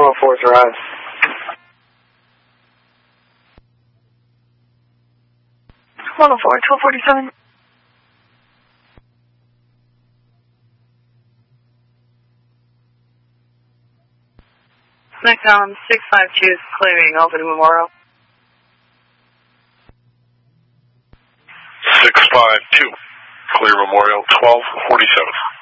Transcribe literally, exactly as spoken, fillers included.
oh four's arrived. one oh four, twelve forty-seven. SmackDown six five two is clearing Albany Memorial. six five two, clear Memorial, twelve forty-seven.